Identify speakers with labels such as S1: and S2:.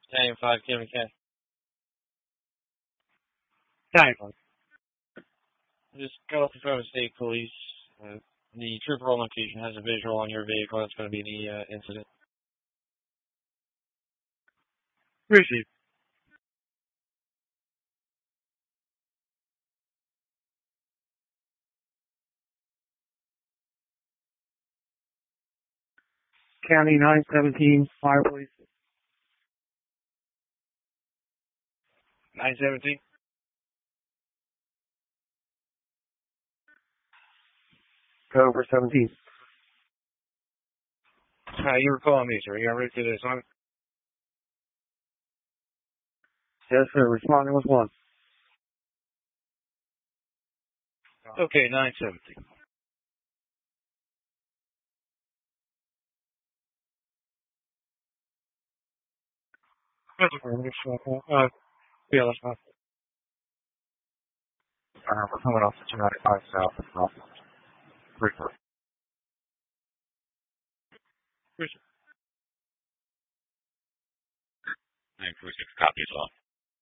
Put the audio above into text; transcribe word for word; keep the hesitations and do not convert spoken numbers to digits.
S1: Nine five Kevin Ken.
S2: Nine five.
S1: Just got off the phone with state police. Uh, the trooper on location has a visual on your vehicle. That's going to be the uh, incident.
S2: Received. County nine seventeen, Fire Police.
S1: nine seventeen?
S2: Cobra seventeen.
S1: Uh, you were calling me, sir. You got ready to do this, huh?
S2: Yes, sir. Responding with one.
S1: Okay, nine seventeen. Uh, yeah, that's fine. Uh, we're coming off the two ninety-five south of Norfolk. Reaper. nine four six copies off.